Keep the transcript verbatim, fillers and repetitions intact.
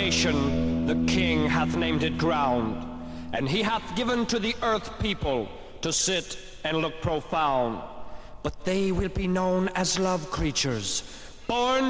nation the king hath named it ground, and he hath given to the earth people to sit and look profound. But they will be known as love creatures, born